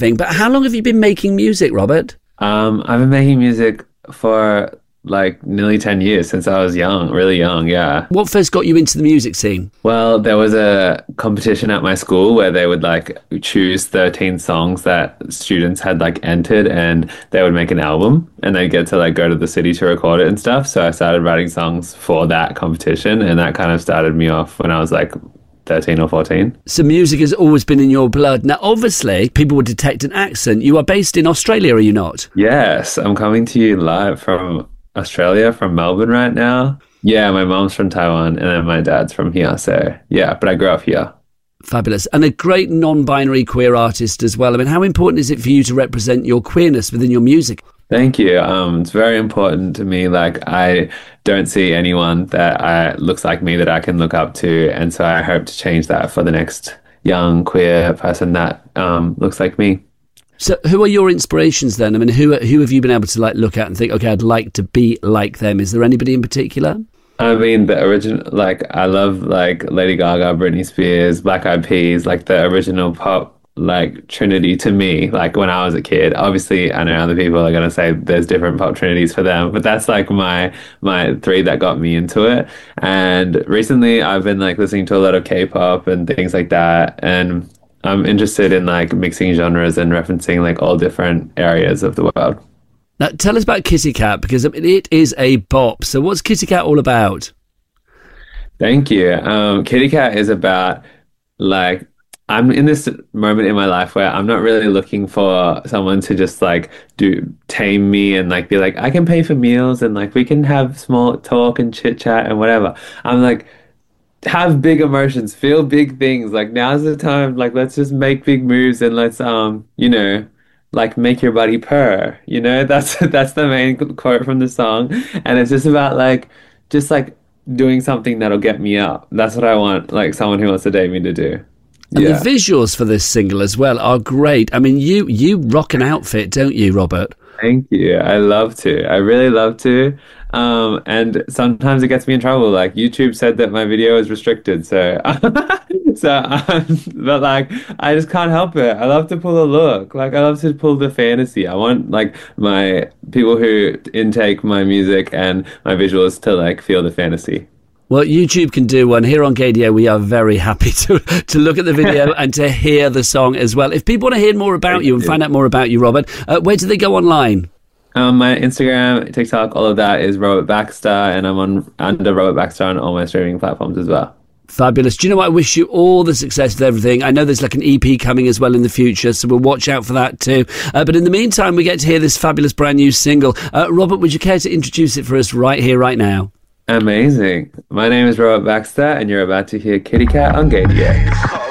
thing. But how long have you been making music, Robert? I've been making music for like nearly 10 years, since I was young, really young, yeah. What first got you into the music scene? Well, there was a competition at my school where they would like choose 13 songs that students had like entered, and they would make an album, and they'd get to like go to the city to record it and stuff. So I started writing songs for that competition, and that kind of started me off when I was like 13 or 14. So music has always been in your blood. Now, obviously, people would detect an accent. You are based in Australia, are you not? Yes, I'm coming to you live from Australia, from Melbourne right now. Yeah, my mom's from Taiwan and then my dad's from here. So yeah, but I grew up here. Fabulous. And a great non-binary queer artist as well. I mean, how important is it for you to represent your queerness within your music? Thank you. It's very important to me. Like, I don't see anyone that looks like me that I can look up to. And so I hope to change that for the next young queer person that looks like me. So who are your inspirations then? I mean, who have you been able to like look at and think, okay, I'd like to be like them? Is there anybody in particular? I mean, the original, like, I love like Lady Gaga, Britney Spears, Black Eyed Peas, like the original pop, like Trinity to me, like when I was a kid. Obviously, I know other people are going to say there's different pop Trinities for them, but that's like my three that got me into it. And recently I've been like listening to a lot of K-pop and things like that. And I'm interested in like mixing genres and referencing like all different areas of the world. Now, tell us about Kitty Cat, because it is a bop. So what's Kitty Cat all about? Thank you. Kitty Cat is about like, I'm in this moment in my life where I'm not really looking for someone to just like tame me and like be like, I can pay for meals and like we can have small talk and chit chat and whatever. I'm like, have big emotions, feel big things. Like, now's the time. Like, let's just make big moves and let's like make your body purr. That's the main quote from the song, and it's just about like doing something that'll get me up. That's what I want, like someone who wants to date me to do. And the visuals for this single as well are great. I mean, you rock an outfit, don't you, Robert? Thank you. I love to. I really love to. And sometimes it gets me in trouble. Like, YouTube said that my video is restricted, so but like I just can't help it. I love to pull a look. Like, I love to pull the fantasy. I want like my people who intake my music and my visuals to like feel the fantasy. Well, YouTube can do one. Here on Gaydio, we are very happy to look at the video and to hear the song as well. If people want to hear more about you and find out more about you, Robert, where do they go online? My Instagram, TikTok, all of that is Robert Baxter, and I'm under Robert Baxter on all my streaming platforms as well. Fabulous. Do you know what? I wish you all the success with everything. I know there's like an EP coming as well in the future, so we'll watch out for that too. But in the meantime, we get to hear this fabulous brand new single. Robert, would you care to introduce it for us right here, right now? Amazing. My name is Robert Baxter, and you're about to hear Kitty Cat on Gaydio.